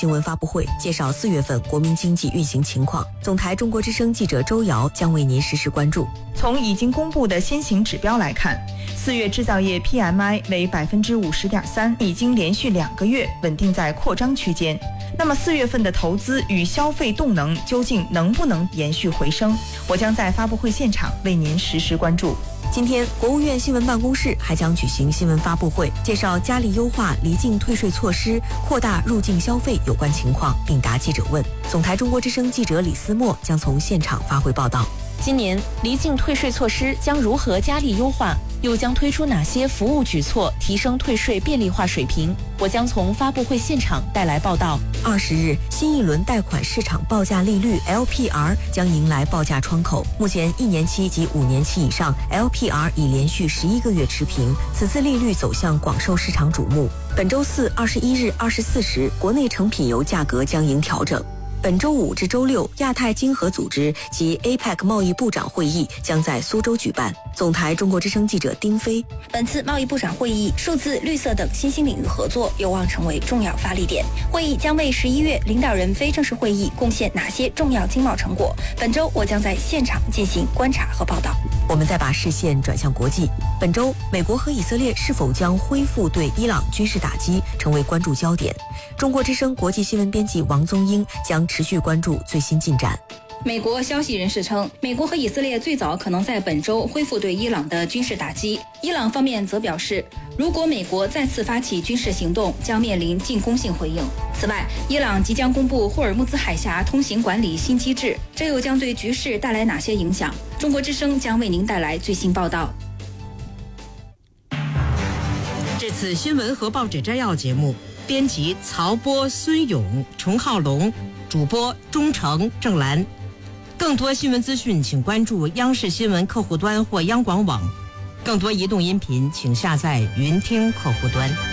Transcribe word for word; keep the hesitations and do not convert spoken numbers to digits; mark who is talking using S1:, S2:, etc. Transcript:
S1: 新闻发布会，介绍四月份国民经济运行情况。总台中国之声记者周瑶将为您实时关注。
S2: 从已经公布的先行指标来看，四月制造业 P M I 为百分之五十点三，已经连续两个月稳定在扩张区间。那么四月份的投资与消费动能究竟能不能延续回升？我将在发布会现场为您实时关注。
S1: 今天，国务院新闻办公室还将举行新闻发布会，介绍加力优化离境退税措施，扩大入境消费有关情况，并答记者问。总台中国之声记者李思墨将从现场发回报道。
S3: 今年离境退税措施将如何加力优化？又将推出哪些服务举措，提升退税便利化水平？我将从发布会现场带来报道。
S1: 二十日，新一轮贷款市场报价利率 L P R 将迎来报价窗口。目前，一年期及五年期以上 L P R 已连续十一个月持平，此次利率走向广受市场瞩目。本周四二十一日二十四时，国内成品油价格将迎调整。本周五至周六，亚太经合组织及 A P E C 贸易部长会议将在苏州举办。总台中国之声记者丁飞。
S4: 本次贸易部长会议，数字、绿色等新兴领域合作有望成为重要发力点。会议将为十一月领导人非正式会议贡献哪些重要经贸成果？本周我将在现场进行观察和报道。
S1: 我们再把视线转向国际。本周，美国和以色列是否将恢复对伊朗军事打击，成为关注焦点。中国之声国际新闻编辑王宗英将持续关注最新进展。
S5: 美国消息人士称，美国和以色列最早可能在本周恢复对伊朗的军事打击。伊朗方面则表示，如果美国再次发起军事行动，将面临进攻性回应。此外，伊朗即将公布霍尔木兹海峡通行管理新机制，这又将对局势带来哪些影响？中国之声将为您带来最新报道。
S6: 这次新闻和报纸摘要节目，编辑曹波、孙勇、崇浩龙，主播钟诚、郑兰。更多新闻资讯，请关注央视新闻客户端或央广网。更多移动音频，请下载云听客户端。